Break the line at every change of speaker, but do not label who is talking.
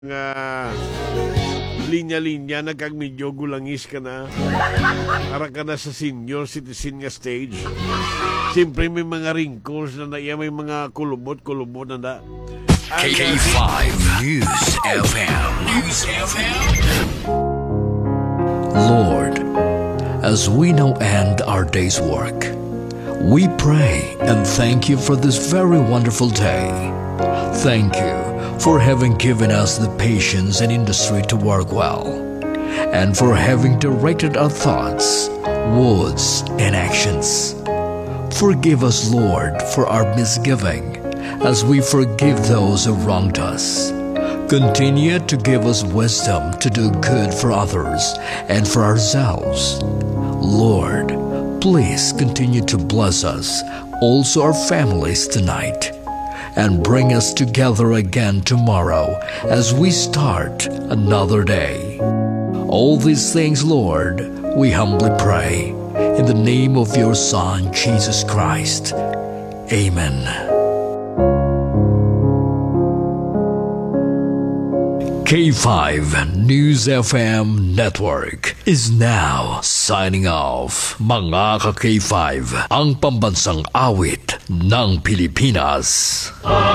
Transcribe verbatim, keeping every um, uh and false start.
nga linya-linya na kag medyo gulangis ka na. Para ka na sa senior citizen nga stage. Siyempre may mga wrinkles na na iya, may mga kulubot-kulubot na na.
K five News F M. News F M. Lord, as we now end our day's work, we pray and thank you for this very wonderful day. Thank you for having given us the patience and industry to work well, and for having directed our thoughts, words, and actions. Forgive us, Lord, for our misgiving, as we forgive those who wronged us. Continue to give us wisdom to do good for others and for ourselves. Lord, please continue to bless us, also our families tonight, and bring us together again tomorrow as we start another day. All these things, Lord, we humbly pray in the name of your Son, Jesus Christ. Amen. K five News F M Network is now signing off. Mga ka-K five, ang pambansang awit ng Pilipinas.